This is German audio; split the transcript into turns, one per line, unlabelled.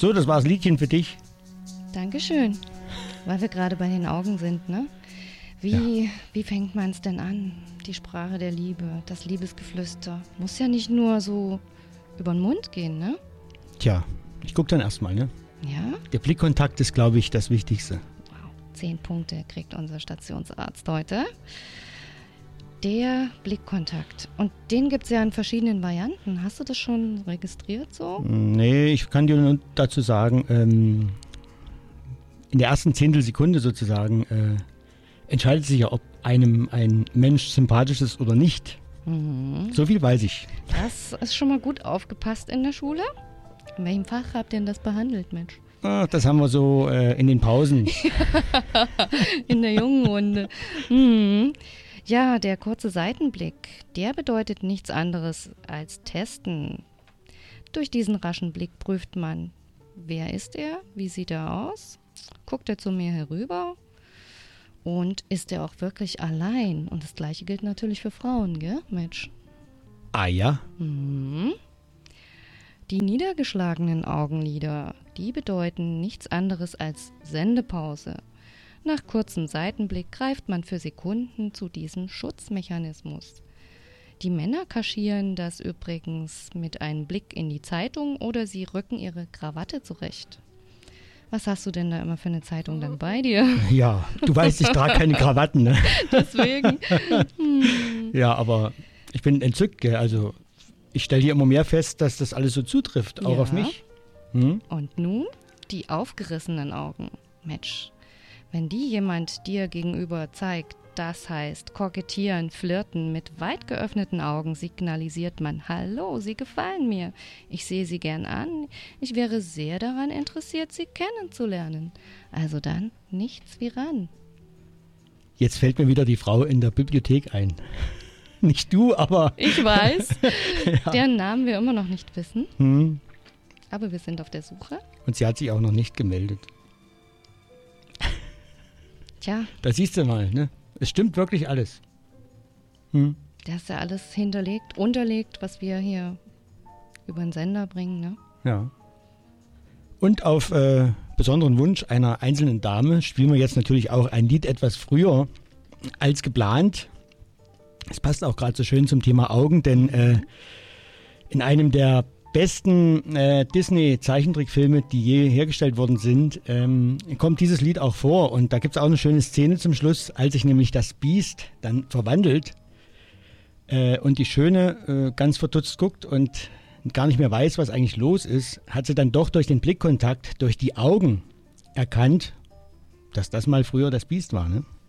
So, das war das Liedchen für dich.
Dankeschön. Weil wir gerade bei den Augen sind, ne? Wie fängt man es denn an? Die Sprache der Liebe, das Liebesgeflüster. Muss ja nicht nur so über den Mund gehen, ne?
Tja, ich gucke dann erstmal, ne?
Ja?
Der Blickkontakt ist, glaube ich, das Wichtigste.
Wow, 10 Punkte kriegt unser Stationsarzt heute. Der Blickkontakt. Und den gibt es ja in verschiedenen Varianten. Hast du das schon registriert so?
Nee, ich kann dir nur dazu sagen, in der ersten Zehntelsekunde sozusagen entscheidet sich ja, ob einem ein Mensch sympathisch ist oder nicht.
Mhm.
So viel weiß ich.
Das ist schon mal gut aufgepasst in der Schule. In welchem Fach habt ihr denn das behandelt, Mensch?
Das haben wir so in den Pausen.
In der jungen Runde. Mhm. Ja, der kurze Seitenblick, der bedeutet nichts anderes als testen. Durch diesen raschen Blick prüft man, wer ist er, wie sieht er aus, guckt er zu mir herüber und ist er auch wirklich allein? Und das Gleiche gilt natürlich für Frauen, gell, Mensch?
Ah ja?
Mhm. Die niedergeschlagenen Augenlider, die bedeuten nichts anderes als Sendepause. Nach kurzem Seitenblick greift man für Sekunden zu diesem Schutzmechanismus. Die Männer kaschieren das übrigens mit einem Blick in die Zeitung oder sie rücken ihre Krawatte zurecht. Was hast du denn da immer für eine Zeitung dann bei dir?
Ja, du weißt, ich trage keine Krawatten, ne?
Deswegen.
Ja, aber ich bin entzückt, gell? Also ich stelle hier immer mehr fest, dass das alles so zutrifft, auch
Ja.
auf mich. Hm?
Und nun die aufgerissenen Augen. Mensch, wenn die jemand dir gegenüber zeigt, das heißt kokettieren, flirten, mit weit geöffneten Augen signalisiert man, hallo, Sie gefallen mir, ich sehe Sie gern an, ich wäre sehr daran interessiert, Sie kennenzulernen. Also dann nichts wie ran.
Jetzt fällt mir wieder die Frau in der Bibliothek ein. Nicht du, aber...
Ich weiß,
Ja.
deren Namen wir immer noch nicht wissen,
Hm.
aber wir sind auf der Suche.
Und sie hat sich auch noch nicht gemeldet.
Tja,
Da siehst du mal, ne? Es stimmt wirklich alles. Hm.
da ist ja alles hinterlegt, unterlegt, was wir hier über den Sender bringen, ne?
Ja. Und auf besonderen Wunsch einer einzelnen Dame spielen wir jetzt natürlich auch ein Lied etwas früher als geplant. Es passt auch gerade so schön zum Thema Augen, denn in einem der besten Disney-Zeichentrickfilme, die je hergestellt worden sind, kommt dieses Lied auch vor. Und da gibt es auch eine schöne Szene zum Schluss, als sich nämlich das Biest dann verwandelt und die Schöne ganz verdutzt guckt und gar nicht mehr weiß, was eigentlich los ist, hat sie dann doch durch den Blickkontakt, durch die Augen erkannt, dass das mal früher das Biest war, ne?